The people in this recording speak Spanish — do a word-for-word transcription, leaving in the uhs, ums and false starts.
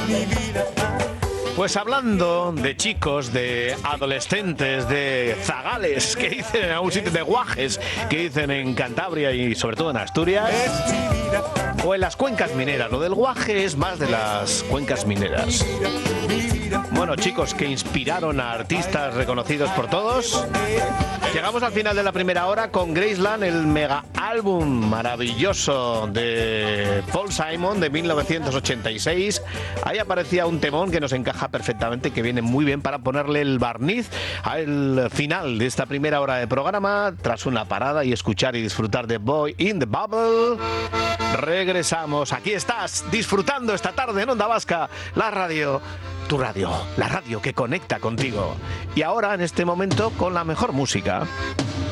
Pues hablando de chicos, de adolescentes, de zagales, que dicen en algún sitio, de guajes, que dicen en Cantabria y sobre todo en Asturias, o en las cuencas mineras. Lo del guaje es más de las cuencas mineras. Bueno, chicos, que inspiraron a artistas reconocidos por todos. Llegamos al final de la primera hora con Graceland, el mega álbum maravilloso de Paul Simon de mil novecientos ochenta y seis. Ahí aparecía un temón que nos encaja perfectamente, que viene muy bien para ponerle el barniz al final de esta primera hora de programa. Tras una parada y escuchar y disfrutar de Boy in the Bubble, regresamos. Aquí estás, disfrutando esta tarde en Onda Vasca, la radio, tu radio, la radio que conecta contigo. Y ahora, en este momento, con la mejor música.